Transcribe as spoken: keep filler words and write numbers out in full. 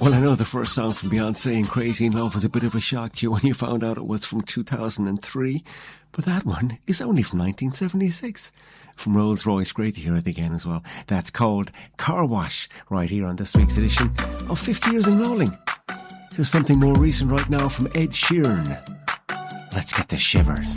Well, I know the first song from Beyonce and Crazy in Love was a bit of a shock to you when you found out it was from two thousand three, but that one is only from nineteen seventy-six. From Rolls Royce, great to hear it again as well. That's called Car Wash, right here on this week's edition of fifty years and Rolling. Here's something more recent right now from Ed Sheeran. Let's get the shivers.